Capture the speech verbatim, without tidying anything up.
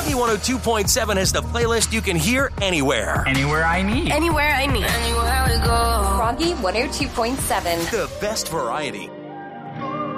Froggy one oh two point seven has the playlist you can hear anywhere. Anywhere I need. Anywhere I need. Anywhere we go. Froggy one oh two point seven. The best variety.